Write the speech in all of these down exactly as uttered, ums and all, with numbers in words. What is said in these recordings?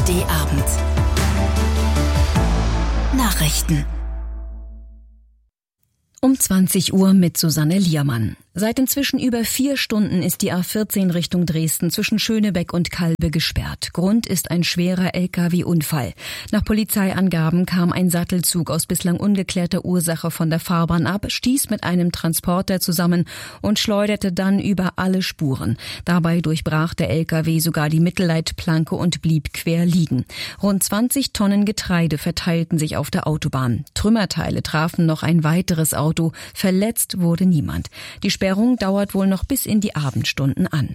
R D-Abend. Nachrichten. Um zwanzig Uhr mit Susanne Liermann. Seit inzwischen über vier Stunden ist die A vierzehn Richtung Dresden zwischen Schönebeck und Kalbe gesperrt. Grund ist ein schwerer L K W-Unfall. Nach Polizeiangaben kam ein Sattelzug aus bislang ungeklärter Ursache von der Fahrbahn ab, stieß mit einem Transporter zusammen und schleuderte dann über alle Spuren. Dabei durchbrach der L K W sogar die Mittelleitplanke und blieb quer liegen. Rund zwanzig Tonnen Getreide verteilten sich auf der Autobahn. Trümmerteile trafen noch ein weiteres Auto. Verletzt wurde niemand. Die Sperrung dauert wohl noch bis in die Abendstunden an.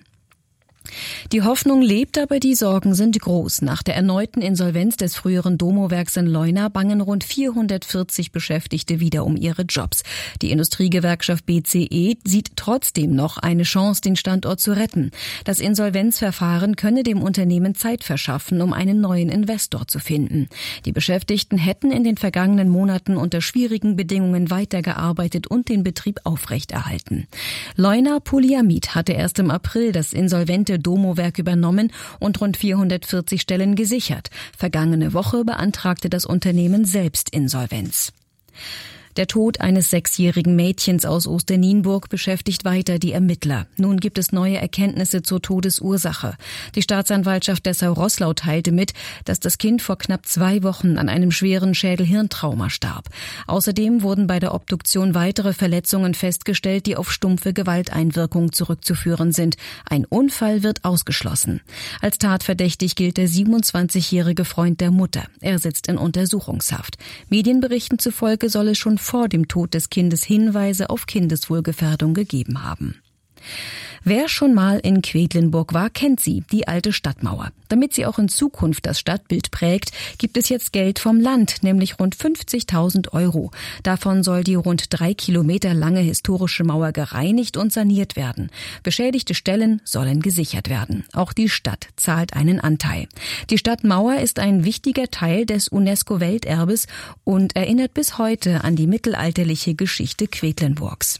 Die Hoffnung lebt, aber die Sorgen sind groß. Nach der erneuten Insolvenz des früheren Domo-Werks in Leuna bangen rund vierhundertvierzig Beschäftigte wieder um ihre Jobs. Die Industriegewerkschaft B C E sieht trotzdem noch eine Chance, den Standort zu retten. Das Insolvenzverfahren könne dem Unternehmen Zeit verschaffen, um einen neuen Investor zu finden. Die Beschäftigten hätten in den vergangenen Monaten unter schwierigen Bedingungen weitergearbeitet und den Betrieb aufrechterhalten. Leuna Polyamid hatte erst im April das insolvente Domo-Werk übernommen und rund vierhundertvierzig Stellen gesichert. Vergangene Woche beantragte das Unternehmen selbst Insolvenz. Der Tod eines sechsjährigen Mädchens aus Osternienburg beschäftigt weiter die Ermittler. Nun gibt es neue Erkenntnisse zur Todesursache. Die Staatsanwaltschaft Dessau-Roßlau teilte mit, dass das Kind vor knapp zwei Wochen an einem schweren Schädel-Hirntrauma starb. Außerdem wurden bei der Obduktion weitere Verletzungen festgestellt, die auf stumpfe Gewalteinwirkung zurückzuführen sind. Ein Unfall wird ausgeschlossen. Als tatverdächtig gilt der siebenundzwanzigjährige Freund der Mutter. Er sitzt in Untersuchungshaft. Medienberichten zufolge soll es schon vor dem Tod des Kindes Hinweise auf Kindeswohlgefährdung gegeben haben. Wer schon mal in Quedlinburg war, kennt sie, die alte Stadtmauer. Damit sie auch in Zukunft das Stadtbild prägt, gibt es jetzt Geld vom Land, nämlich rund fünfzigtausend Euro. Davon soll die rund drei Kilometer lange historische Mauer gereinigt und saniert werden. Beschädigte Stellen sollen gesichert werden. Auch die Stadt zahlt einen Anteil. Die Stadtmauer ist ein wichtiger Teil des UNESCO-Welterbes und erinnert bis heute an die mittelalterliche Geschichte Quedlinburgs.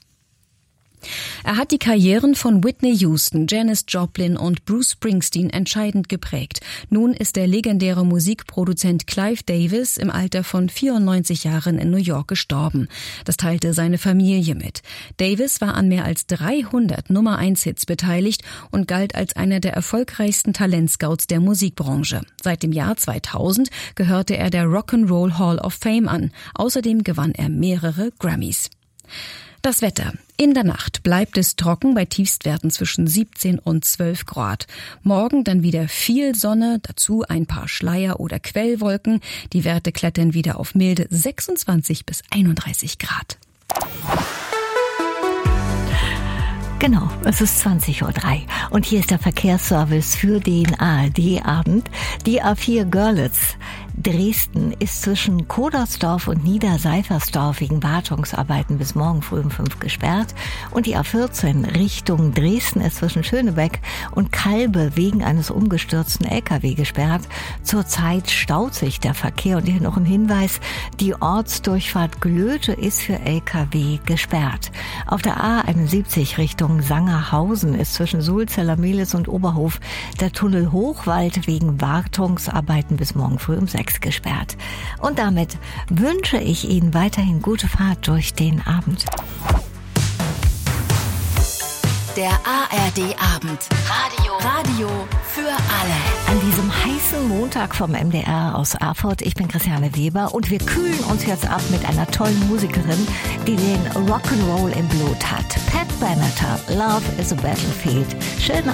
Er hat die Karrieren von Whitney Houston, Janis Joplin und Bruce Springsteen entscheidend geprägt. Nun ist der legendäre Musikproduzent Clive Davis im Alter von vierundneunzig Jahren in New York gestorben. Das teilte seine Familie mit. Davis war an mehr als dreihundert Nummer eins Hits beteiligt und galt als einer der erfolgreichsten Talentscouts der Musikbranche. Seit dem Jahr zweitausend gehörte er der Rock'n'Roll Hall of Fame an. Außerdem gewann er mehrere Grammys. Das Wetter. In der Nacht bleibt es trocken bei Tiefstwerten zwischen siebzehn und zwölf Grad. Morgen dann wieder viel Sonne, dazu ein paar Schleier oder Quellwolken. Die Werte klettern wieder auf milde sechsundzwanzig bis einunddreißig Grad. Genau, es ist zwanzig Uhr drei und hier ist der Verkehrsservice für den A R D-Abend. Die A vier Görlitz Dresden ist zwischen Kodersdorf und Niederseifersdorf wegen Wartungsarbeiten bis morgen früh um fünf gesperrt. Und die A vierzehn Richtung Dresden ist zwischen Schönebeck und Kalbe wegen eines umgestürzten L K W gesperrt. Zurzeit staut sich der Verkehr. Und hier noch ein Hinweis, die Ortsdurchfahrt Glöte ist für L K W gesperrt. Auf der A einundsiebzig Richtung Sangerhausen ist zwischen Sulzeller Mehlis und Oberhof der Tunnel Hochwald wegen Wartungsarbeiten bis morgen früh um sechs gesperrt. Und damit wünsche ich Ihnen weiterhin gute Fahrt durch den Abend. Der A R D-Abend. Radio. Radio für alle. An diesem heißen Montag vom M D R aus Erfurt. Ich bin Christiane Weber und wir kühlen uns jetzt ab mit einer tollen Musikerin, die den Rock'n'Roll im Blut hat. Pat Benatar, Love is a Battlefield. Schönen